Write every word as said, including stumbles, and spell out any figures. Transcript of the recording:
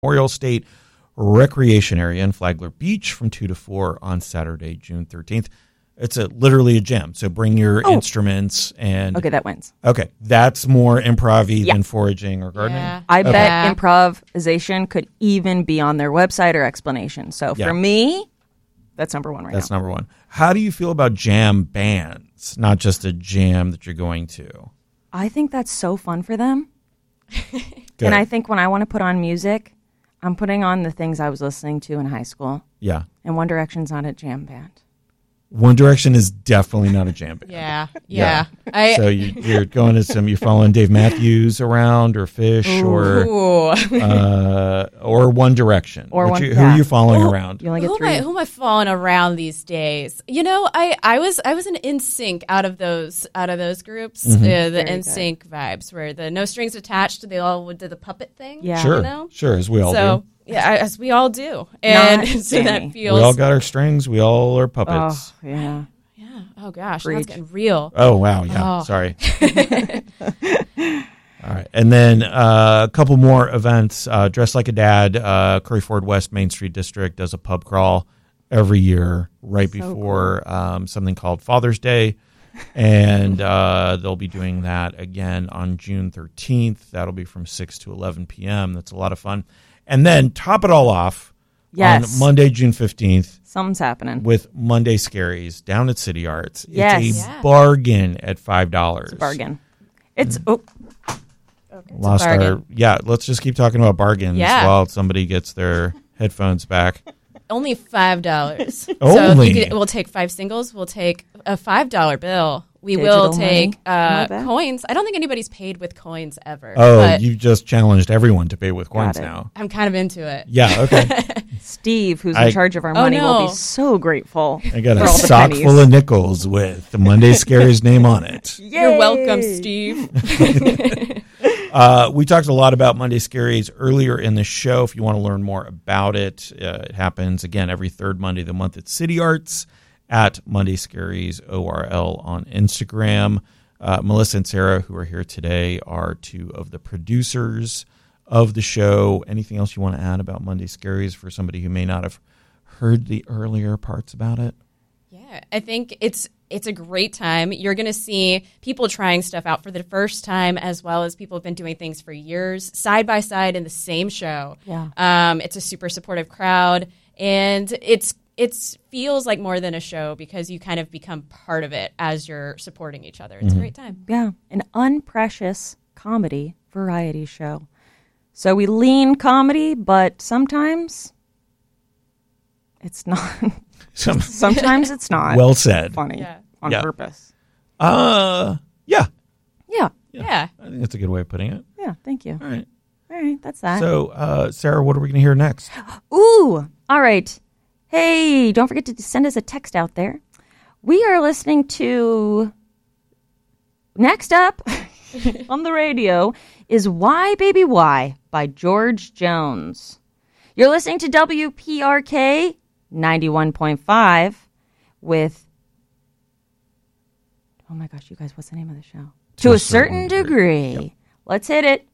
Memorial State Recreation Area in Flagler Beach from two to four on Saturday, June thirteenth. It's a literally a jam. So bring your oh. instruments and... Okay, that wins. Okay, that's more improv-y yeah. than foraging or gardening? Yeah. I okay. bet improvisation could even be on their website or explanation. So yeah. for me, that's number one right that's now. That's number one. How do you feel about jam bands, not just a jam that you're going to? I think that's so fun for them. And I think when I want to put on music, I'm putting on the things I was listening to in high school. Yeah. And One Direction's not a jam band. One Direction is definitely not a jam band. Yeah, yeah. yeah. I, so you, you're going to some, you're following Dave Matthews around, or Fish, Ooh. or uh, or One Direction. Or one, you, yeah. Who are you following Ooh, around? You only get who, three. am I, who am I following around these days? You know, I, I was I was an N Sync out of those out of those groups, mm-hmm. uh, the N Sync vibes, where the no strings attached, they all would do the puppet thing. Yeah, sure, you know? sure, as we all so, do. Yeah, as we all do, and Not so that Jamie. feels. We all got our strings. We all are puppets. Oh, yeah. Yeah. Oh gosh, Preach. that's getting real. Oh wow, yeah. Oh. Sorry. All right, and then uh, a couple more events. Uh, Dress Like a Dad, uh, Curry Ford West Main Street District does a pub crawl every year right So before cool. um, something called Father's Day, and uh, they'll be doing that again on June thirteenth. That'll be from six to eleven p.m. That's a lot of fun. And then top it all off yes. on Monday, June fifteenth. Something's happening. With Monday Scaries down at City Arts. Yes. It's a Yeah. bargain at five dollars. It's a bargain. It's, oh. Okay. Lost our, yeah, let's just keep talking about bargains Yeah. while somebody gets their headphones back. Only five dollars. Only? So you could, we'll take five singles. We'll take a five dollar bill. We Digital will take money? Not uh, bad. coins. I don't think anybody's paid with coins ever. Oh, but you just challenged everyone to pay with coins it. now. I'm kind of into it. Yeah, okay. Steve, who's I- in charge of our Oh, money, will no. be so grateful. I got for a all the sock pennies. full of nickels with the Monday Scaries name on it. You're welcome, Steve. Uh, we talked a lot about Monday Scaries earlier in the show. If you want to learn more about it, uh, it happens, again, every third Monday of the month at City Arts, at Monday Scaries O R L on Instagram. Uh, Melissa and Sarah, who are here today, are two of the producers of the show. Anything else you want to add about Monday Scaries for somebody who may not have heard the earlier parts about it? Yeah, I think it's it's a great time. You're going to see people trying stuff out for the first time, as well as people have been doing things for years, side by side in the same show. Yeah. Um, it's a super supportive crowd, and it's it feels like more than a show because you kind of become part of it as you're supporting each other. It's Mm-hmm. a great time. Yeah, an unprecious comedy variety show. So we lean comedy, but sometimes it's not. Some, Sometimes it's not. well said. funny Yeah. on Yeah. purpose. Uh, yeah. Yeah, Yeah. I think that's a good way of putting it. yeah. Thank you. All right. All right, that's that. So, uh, Sarah, what are we going to hear next? Ooh, all right. Hey, don't forget to send us a text out there. We are listening to, next up on the radio is Why Baby Why by George Jones. You're listening to W P R K ninety-one point five with, oh my gosh, you guys, what's the name of the show? To, a certain, degree. Yep. Let's hit it.